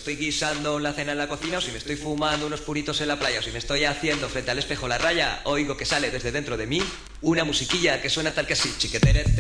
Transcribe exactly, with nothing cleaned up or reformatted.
estoy guisando la cena en la cocina, o si me estoy fumando unos puritos en la playa, o si me estoy haciendo frente al espejo la raya, oigo que sale desde dentro de mí una musiquilla que suena tal que así, chiquetere.